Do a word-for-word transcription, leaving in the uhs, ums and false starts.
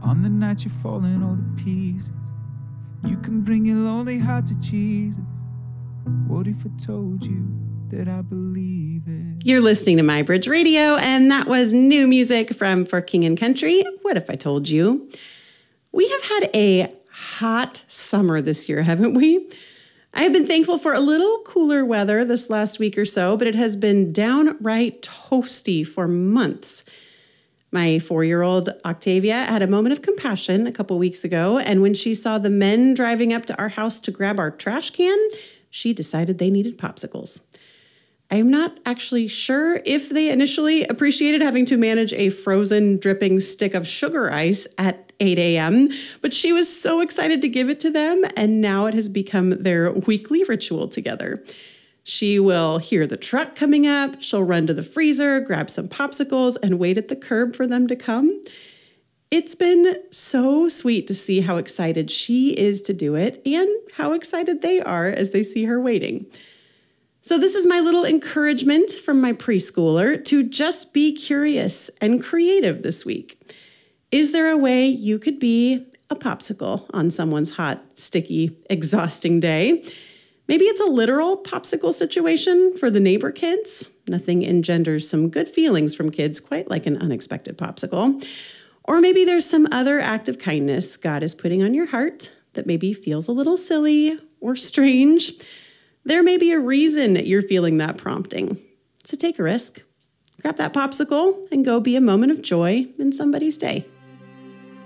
On the night you're falling all to pieces, you can bring your lonely heart to Jesus. What if I told you that I believe it? You're listening to My Bridge Radio, and that was new music from For King and Country. What if I told you? We have had a hot summer this year, haven't we? I have been thankful for a little cooler weather this last week or so, but it has been downright toasty for months. My four-year-old Octavia had a moment of compassion a couple weeks ago, and when she saw the men driving up to our house to grab our trash can, she decided they needed popsicles. I'm not actually sure if they initially appreciated having to manage a frozen, dripping stick of sugar ice at eight a.m., but she was so excited to give it to them, and now it has become their weekly ritual together. She will hear the truck coming up, she'll run to the freezer, grab some popsicles, and wait at the curb for them to come. It's been so sweet to see how excited she is to do it and how excited they are as they see her waiting. So this is my little encouragement from my preschooler to just be curious and creative this week. Is there a way you could be a popsicle on someone's hot, sticky, exhausting day? Maybe it's a literal popsicle situation for the neighbor kids. Nothing engenders some good feelings from kids quite like an unexpected popsicle. Or maybe there's some other act of kindness God is putting on your heart that maybe feels a little silly or strange. There may be a reason you're feeling that prompting. So take a risk. Grab that popsicle and go be a moment of joy in somebody's day.